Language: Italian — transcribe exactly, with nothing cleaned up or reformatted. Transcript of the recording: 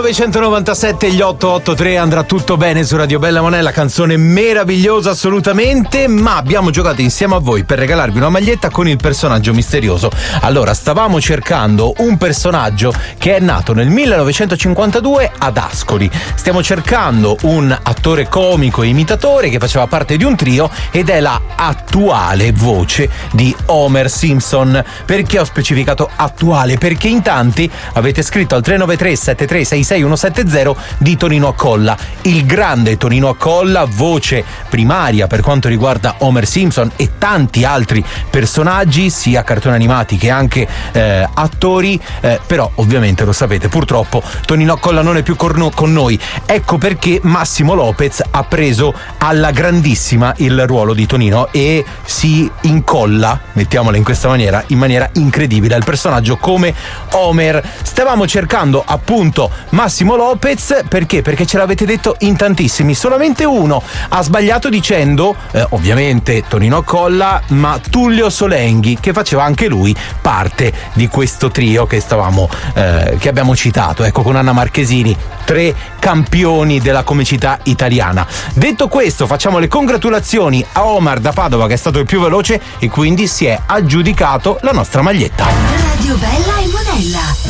millenovecentonovantasette, gli otto otto tre, andrà tutto bene su Radio Bella Monella, canzone meravigliosa assolutamente, ma abbiamo giocato insieme a voi per regalarvi una maglietta con il personaggio misterioso. Allora, stavamo cercando un personaggio che è nato nel millenovecentocinquantadue ad Ascoli. Stiamo cercando un attore comico e imitatore che faceva parte di un trio ed è la attuale voce di Homer Simpson. Perché ho specificato attuale? Perché in tanti avete scritto al tre nove tre sette tre sei sei uno sette zero di Tonino Accolla, il grande Tonino Accolla, voce primaria per quanto riguarda Homer Simpson e tanti altri personaggi, sia cartoni animati che anche eh, attori, eh, però ovviamente lo sapete, purtroppo Tonino Accolla non è più con noi. Ecco perché Massimo Lopez ha preso alla grandissima il ruolo di Tonino e si incolla, mettiamola in questa maniera, in maniera incredibile al personaggio come Homer. Stavamo cercando appunto Massimo Lopez perché? Perché ce l'avete detto in tantissimi, solamente uno ha sbagliato dicendo eh, ovviamente Tonino Accolla, ma Tullio Solenghi, che faceva anche lui parte di questo trio che stavamo eh, che abbiamo citato, ecco, con Anna Marchesini, tre campioni della comicità italiana. Detto questo, facciamo le congratulazioni a Omar da Padova, che è stato il più veloce e quindi si è aggiudicato la nostra maglietta. Radio Bella e Monella.